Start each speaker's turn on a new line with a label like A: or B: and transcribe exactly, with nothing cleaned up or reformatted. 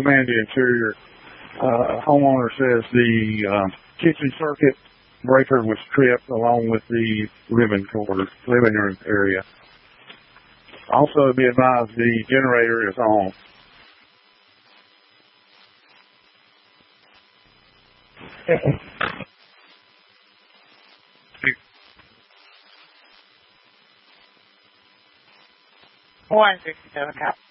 A: Command the Interior. Uh, homeowner says the uh, kitchen circuit breaker was tripped along with the living quarters, living room area. Also, be advised the generator is on.
B: one sixty-seven, copy.